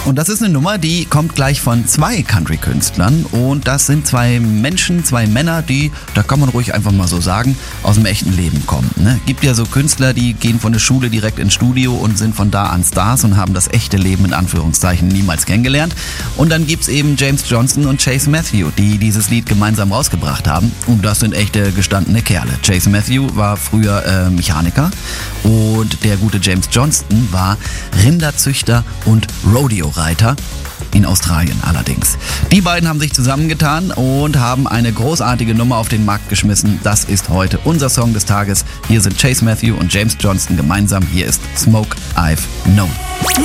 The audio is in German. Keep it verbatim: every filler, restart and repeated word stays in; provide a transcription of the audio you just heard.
Und das ist eine Nummer, die kommt gleich von zwei Country-Künstlern. Und das sind zwei Menschen, zwei Männer, die, da kann man ruhig einfach mal so sagen, aus dem echten Leben kommen. Ne? Gibt ja so Künstler, die gehen von der Schule direkt ins Studio und sind von da an Stars und haben das echte Leben in Anführungszeichen niemals kennengelernt. Und dann gibt's eben James Johnston und Chase Matthew, die dieses Lied gemeinsam rausgebracht haben. Und das sind echte gestandene Kerle. Chase Matthew war früher äh, Mechaniker und der gute James Johnston war Rinderzüchter und Rodeo-Reiter. In Australien allerdings. Die beiden haben sich zusammengetan und haben eine großartige Nummer auf den Markt geschmissen. Das ist heute unser Song des Tages. Hier sind Chase Matthew und James Johnston gemeinsam. Hier ist Smoke I've Known.